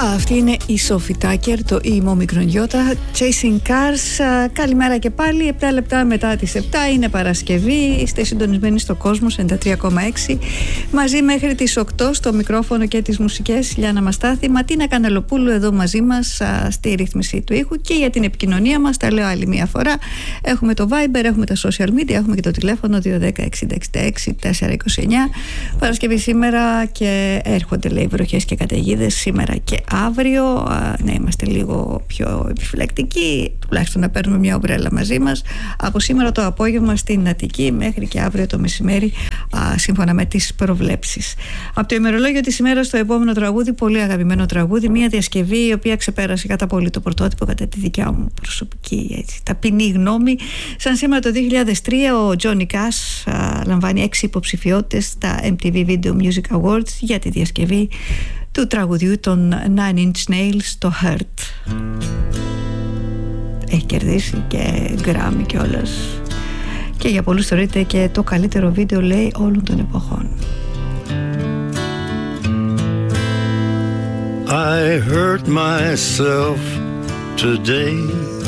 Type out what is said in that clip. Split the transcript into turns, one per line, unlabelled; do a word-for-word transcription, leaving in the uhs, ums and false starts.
Αυτή είναι η Sophie Tucker, το ήμο μικρονιώτα, Chasing Cars. Καλημέρα και πάλι, επτά λεπτά μετά τις επτά, είναι Παρασκευή, είστε συντονισμένοι στο Κόσμος ενενήντα τρία κόμμα έξι, μαζί μέχρι τις οκτώ στο μικρόφωνο και τις μουσικές Λιάννα Μαστάθη, Ματίνα Κανελοπούλου εδώ μαζί μας στη ρύθμιση του ήχου και για την επικοινωνία μας, τα λέω άλλη μία φορά, έχουμε το Viber, έχουμε τα social media, έχουμε και το τηλέφωνο δύο ένα μηδέν εξήντα εξήντα έξι τετρακόσια είκοσι εννιά. Παρασκευή σήμερα και έρχονται, λέει, βροχές και καταιγίδες σήμερα και αύριο, να είμαστε λίγο πιο επιφυλακτικοί, τουλάχιστον να παίρνουμε μια ομπρέλα μαζί μας από σήμερα το απόγευμα στην Αττική μέχρι και αύριο το μεσημέρι, σύμφωνα με τις προβλέψεις. Από το ημερολόγιο της ημέρας στο επόμενο τραγούδι, πολύ αγαπημένο τραγούδι, μια διασκευή η οποία ξεπέρασε κατά πολύ το πρωτότυπο, κατά τη δικιά μου προσωπική έτσι, ταπεινή γνώμη. Σαν σήμερα το δύο χιλιάδες τρία ο Johnny Cash λαμβάνει έξι υποψηφιότητες στα εμ τι βι Video Music Awards για τη διασκευή του τραγουδιού των Nine Inch Nails, το Hurt. Έχει κερδίσει και Grammy κιόλας και για πολλούς θεωρείται και το καλύτερο βίντεο, λέει, όλων των εποχών.
I hurt myself today